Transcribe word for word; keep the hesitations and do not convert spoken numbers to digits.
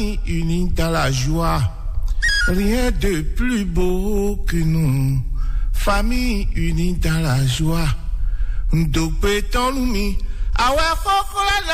Unis dans la joie, rien de plus beau que nous. Famille unie dans la joie, nous pétons nous mi. Ah ouais,